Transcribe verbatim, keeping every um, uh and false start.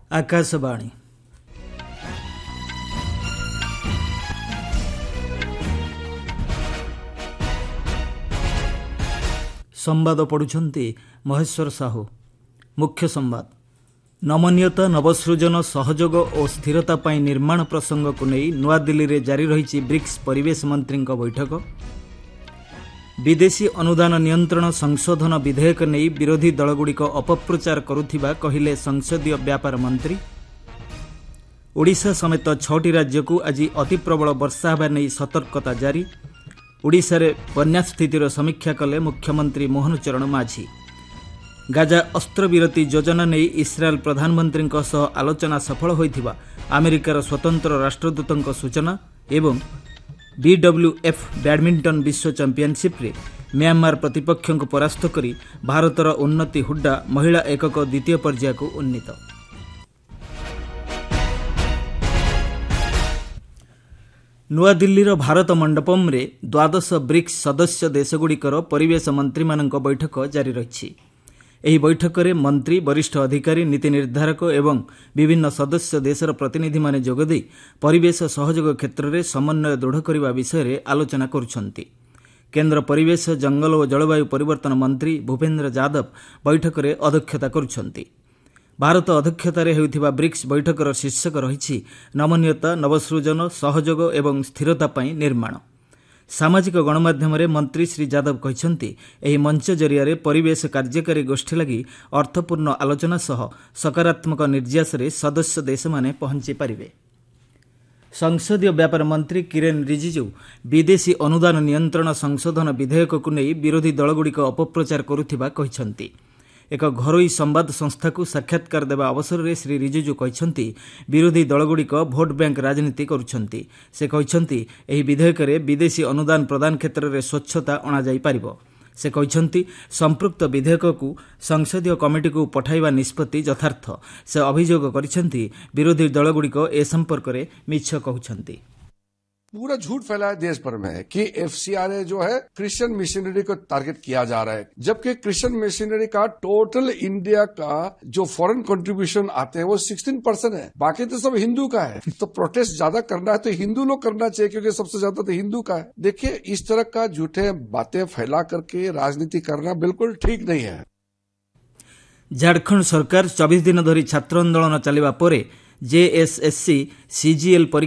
आकाशवाणी संवाद पढ़ुछंती महेश्वर साहू। मुख्य संवाद। नमनीयता नवसृजन सहयोग और स्थिरता पाई निर्माण प्रसंग को नहीं नवा दिल्ली रे जारी रही ब्रिक्स परिवेश मंत्री बैठक। विदेशी अनुदान नियंत्रण संशोधन विधेयक नहीं विरोधी दलगुड़िक अपप्रचार करुथिबा कहिले संसदीय व्यापार मंत्री। ओडिशा समेत छटी राज्य को आज अति प्रबल वर्षा होगा नहीं सतर्कता जारी। ओडिशा रे बन्या स्थितिर समीक्षा कले मुख्यमंत्री मोहन चरण माझी। गाजा अस्त्रविरति योजना नहीं इस्राएल प्रधानमंत्री सह आलोचना सफल होइथिबा अमेरिकार स्वतंत्र राष्ट्रदूतों सूचना। एवं बीडब्ल्यूएफ बैडमिंटन विश्व चैंपियनशिप रे म्यांमार प्रतिपक्ष को परास्त करी भारतर उन्नति हुड्डा महिला एकक द्वितीय पर्याय को उन्नीत। नुआ दिल्लीर भारत मंडपम रे द्वादश ब्रिक्स सदस्य देशगुड़िकर परिवेश मंत्री मानक बैठक जारी रही। ଏହି ବୈଠକରେ ମନ୍ତ୍ରୀ ବରିଷ୍ଠ ଅଧିକାରୀ ନୀତି ନିର୍ଦ୍ଧାରକ ଏବଂ ବିଭିନ୍ନ ସଦସ୍ୟ ଦେଶର ପ୍ରତିନିଧିମାନେ ଯୋଗଦେଇ ପରିବେଶ ସହଯୋଗ କ୍ଷେତ୍ରରେ ସମନ୍ୱୟ ଦୃଢ଼ କରିବା ବିଷୟରେ ଆଲୋଚନା କରୁଛନ୍ତି। କେନ୍ଦ୍ର ପରିବେଶ ଜଙ୍ଗଲ ଓ ଜଳବାୟୁ ପରିବର୍ତ୍ତନ ମନ୍ତ୍ରୀ ଭୂପେନ୍ଦ୍ର ଯାଦବ ବୈଠକରେ ଅଧ୍ୟକ୍ଷତା କରୁଛନ୍ତି। ଭାରତ ଅଧ୍ୟକ୍ଷତାରେ ହେଉଥିବା ବ୍ରିକ୍ସ ବୈଠକର ଶୀର୍ଷକ ରହିଛି ନମନୀୟତା ନବସୃଜନ ସହଯୋଗ ଏବଂ ସ୍ଥିରତା ପାଇଁ ନିର୍ମାଣ। सामाजिक गणमाध्यम मंत्री श्री यादव कहते ଏହି मंच जरिया परिवेश कार्यकारी गोष्ठी लगी अर्थपूर्ण आलोचना सह सकारात्मक निर्यास सदस्य देश माने पहुंची पारिबे। संसदीय व्यापार मंत्री किरेन रिजिजू विदेशी अनुदान नियंत्रण संशोधन विधेयक को नहीं विरोधी दलगुड़िक अपप्रचार करुथिबा कहिसंती। एक घरोई संवाद संस्था को साक्षात्कार देवा अवसर में श्री रिजिजू कहते विरोधी दलगुड़िक भोट बैंक राजनीति करुछंती। से कहते ଏହି विधेयक विदेशी अनुदान प्रदान क्षेत्र में स्वच्छता अणाई पारिब। से कहते संपृक्त विधेयक को संसदीय कमिटी को पठाइबा निष्पत्ति यथार्थ। से अभियोग करिसेंती विरोधी दलगुड़िक ए संपर्क में मिछ कहउछंती। पूरा झूठ फैलाया देश भर में कि एफसीआरए जो है क्रिश्चियन मिशनरी को टारगेट किया जा रहा है, जबकि क्रिश्चियन मिशनरी का टोटल इंडिया का जो फॉरेन कंट्रीब्यूशन आते हैं वो सोलह परसेंट है, बाकी तो सब हिंदू का है। तो प्रोटेस्ट ज्यादा करना है तो हिंदू लोग करना चाहिए क्योंकि सबसे ज्यादा तो हिंदू का है। देखिए, इस तरह का झूठे बातें फैला करके राजनीति करना बिल्कुल ठीक नहीं है। झारखंड सरकार चौबीस दिन धरी छात्र आंदोलन चलिबा परे जेएसएससी सीजीएल